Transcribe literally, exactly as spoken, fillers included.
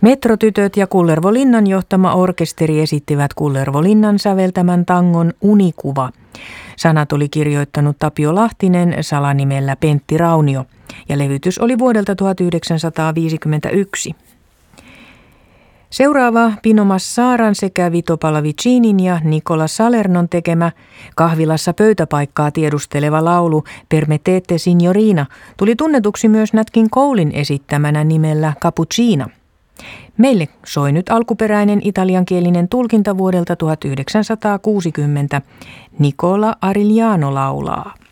Metrotytöt ja Kullervo Linnan johtama orkesteri esittivät Kullervo Linnan säveltämän tangon Unikuva. Sanat oli kirjoittanut Tapio Lahtinen salanimellä Pentti Raunio ja levytys oli vuodelta tuhatyhdeksänsataaviisikymmentäyksi. Seuraava Pino Massaaran sekä Vito Pallavicinin ja Nicola Salernon tekemä kahvilassa pöytäpaikkaa tiedusteleva laulu Permettete Signorina tuli tunnetuksi myös Nat King Colen esittämänä nimellä Cappuccina. Meille soi nyt alkuperäinen italiankielinen tulkinta vuodelta tuhatyhdeksänsataakuusikymmentä. Nicola Arigliano laulaa.